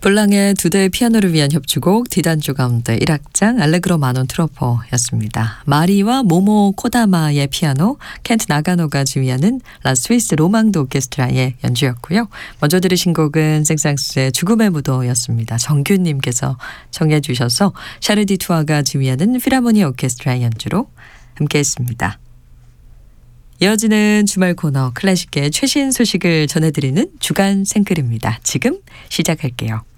볼랑의 두 대의 피아노를 위한 협주곡 디단조 가운데 1악장 알레그로 마논 트로퍼였습니다. 마리와 모모 코다마의 피아노, 켄트 나가노가 지휘하는 라 스위스 로망도 오케스트라의 연주였고요. 먼저 들으신 곡은 생상스의 죽음의 무도였습니다. 정규님께서 청해 주셔서 샤르디 투아가 지휘하는 필하모니 오케스트라의 연주로 함께했습니다. 이어지는 주말 코너 클래식계의 최신 소식을 전해드리는 주간 생글입니다. 지금 시작할게요.